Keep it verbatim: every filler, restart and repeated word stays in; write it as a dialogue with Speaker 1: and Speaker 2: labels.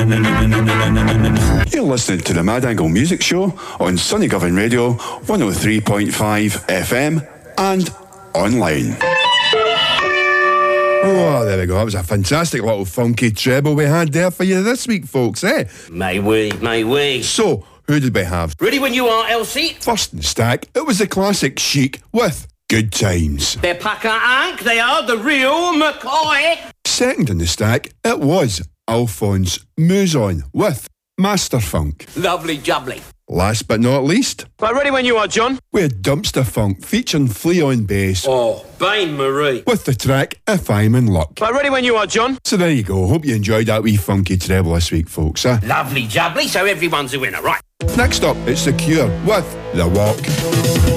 Speaker 1: You're listening to the Mad Angle Music Show on Sunnygovern Radio, one oh three point five F M and online.
Speaker 2: Oh, there we go. That was a fantastic little funky treble we had there for you this week, folks, eh?
Speaker 3: May we, may we.
Speaker 2: So, who did we have?
Speaker 3: Ready when you are, Elsie.
Speaker 2: First in stack, it was the classic Chic with Good Times.
Speaker 3: They're Packer Ank, they are the real McCoy.
Speaker 2: Second in the stack, it was Alphonse Mouzon with Master Funk.
Speaker 3: Lovely jubbly.
Speaker 2: Last but not least,
Speaker 3: Right, ready when you are, John.
Speaker 2: we had Dumpster Funk featuring Flea on bass
Speaker 3: Oh, Bain Marie.
Speaker 2: with the track If I'm in Luck.
Speaker 3: Right, ready when you are, John.
Speaker 2: So there you go. Hope you enjoyed that wee funky treble this week, folks. Eh?
Speaker 3: Lovely jubbly, so everyone's a winner, right.
Speaker 2: Next up, it's The Cure with The Walk.